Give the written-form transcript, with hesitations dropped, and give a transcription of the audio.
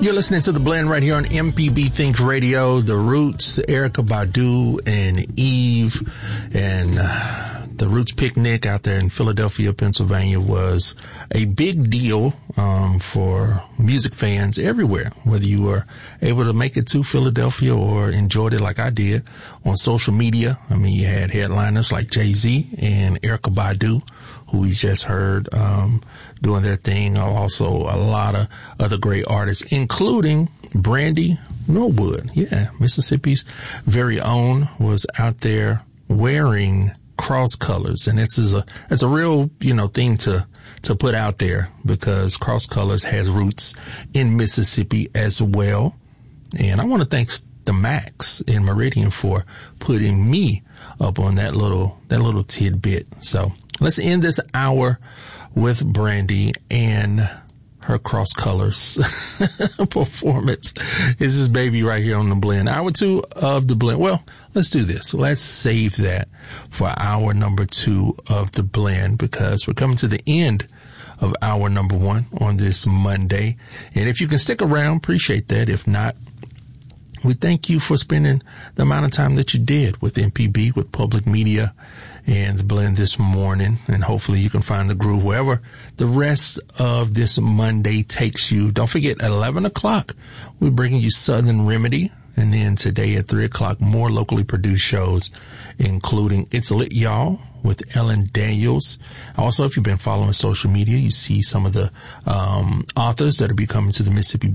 You're listening to The Blend right here on MPB Think Radio. The Roots, Erykah Badu and Eve, and the Roots picnic out there in Philadelphia, Pennsylvania was a big deal for music fans everywhere, whether you were able to make it to Philadelphia or enjoyed it like I did on social media. I mean, you had headliners like Jay-Z and Erykah Badu, who we just heard doing their thing. Also, a lot of other great artists, including Brandy Norwood. Yeah, Mississippi's very own was out there wearing cross colors, and it's a real thing to put out there, because cross colors has roots in Mississippi as well. And I want to thank the Max in Meridian for putting me up on that little tidbit. So let's end this hour with Brandy and her cross colors performance. This is Baby right here on The Blend. Hour 2 of The Blend. Well, let's do this. Let's save that for hour number 2 of The Blend, because we're coming to the end of hour number 1 on this Monday. And if you can stick around, appreciate that. If not, we thank you for spending the amount of time that you did with MPB, with Public Media, and The Blend this morning. And hopefully you can find the groove wherever the rest of this Monday takes you. Don't forget, at 11 o'clock, we're bringing you Southern Remedy. And then today at 3 o'clock, more locally produced shows, including It's Lit Y'all with Ellen Daniels. Also, if you've been following social media, you see some of the authors that will be coming to the Mississippi